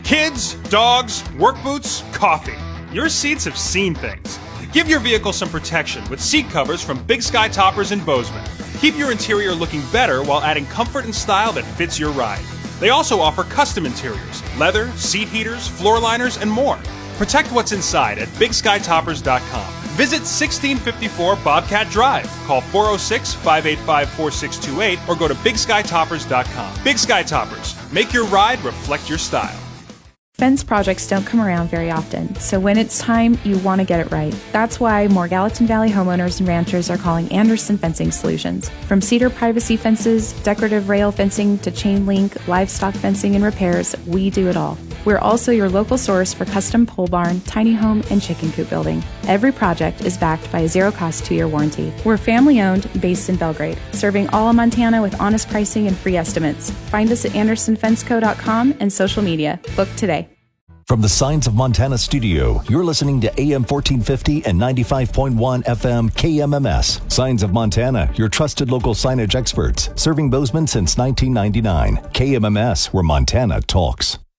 Kids, dogs, work boots, coffee. Your seats have seen things. Give your vehicle some protection with seat covers from Big Sky Toppers in Bozeman. Keep your interior looking better while adding comfort and style that fits your ride. They also offer custom interiors, leather, seat heaters, floor liners, and more. Protect what's inside at BigSkyToppers.com. Visit 1654 Bobcat Drive. Call 406-585-4628 or go to BigSkyToppers.com. Big Sky Toppers. Make your ride reflect your style. Fence projects don't come around very often, so when it's time, you want to get it right. That's why more Gallatin Valley homeowners and ranchers are calling Anderson Fencing Solutions. From cedar privacy fences, decorative rail fencing, to chain link, livestock fencing, and repairs, we do it all. We're also your local source for custom pole barn, tiny home, and chicken coop building. Every project is backed by a zero-cost 2-year warranty. We're family-owned, based in Belgrade, serving all of Montana with honest pricing and free estimates. Find us at AndersonFenceCo.com and social media. Book today. From the Signs of Montana studio, you're listening to AM 1450 and 95.1 FM KMMS. Signs of Montana, your trusted local signage experts, serving Bozeman since 1999. KMMS, where Montana talks.